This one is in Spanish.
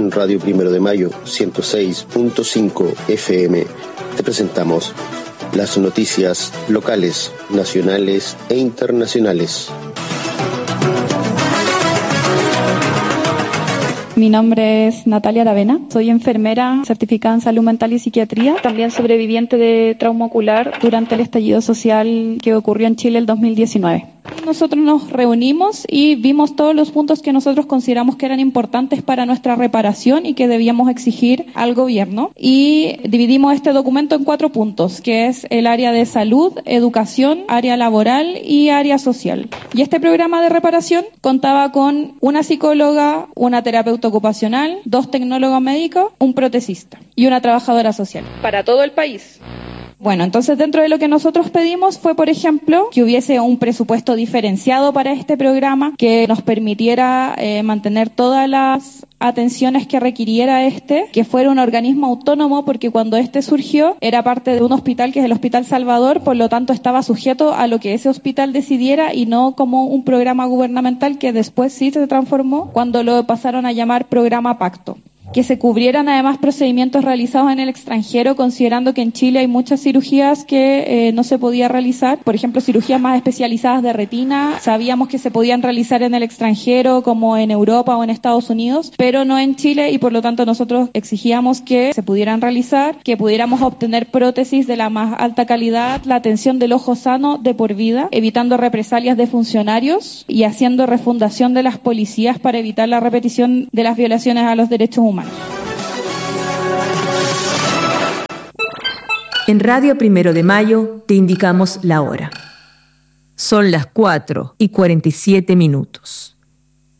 En Radio Primero de Mayo, 106.5 FM, te presentamos las noticias locales, nacionales e internacionales. Mi nombre es Natalia Aravena, soy enfermera certificada en salud mental y psiquiatría, también sobreviviente de trauma ocular durante el estallido social que ocurrió en Chile el 2019. Nosotros nos reunimos y vimos todos los puntos que nosotros consideramos que eran importantes para nuestra reparación y que debíamos exigir al gobierno, y dividimos este documento en 4 puntos, que es el área de salud, educación, área laboral y área social. Y este programa de reparación contaba con una psicóloga, una terapeuta ocupacional, 2 tecnólogos médicos, un protecista y una trabajadora social para todo el país. Bueno, entonces dentro de lo que nosotros pedimos fue, por ejemplo, que hubiese un presupuesto diferenciado para este programa que nos permitiera mantener todas las atenciones que requiriera que fuera un organismo autónomo, porque cuando surgió era parte de un hospital que es el Hospital Salvador, por lo tanto estaba sujeto a lo que ese hospital decidiera y no como un programa gubernamental que después sí se transformó cuando lo pasaron a llamar Programa Pacto. Que se cubrieran además procedimientos realizados en el extranjero, considerando que en Chile hay muchas cirugías que no se podía realizar. Por ejemplo, cirugías más especializadas de retina, sabíamos que se podían realizar en el extranjero, como en Europa o en Estados Unidos, pero no en Chile, y por lo tanto nosotros exigíamos que se pudieran realizar, que pudiéramos obtener prótesis de la más alta calidad, la atención del ojo sano de por vida, evitando represalias de funcionarios y haciendo refundación de las policías para evitar la repetición de las violaciones a los derechos humanos. En Radio Primero de Mayo te indicamos la hora. Son las 4:47.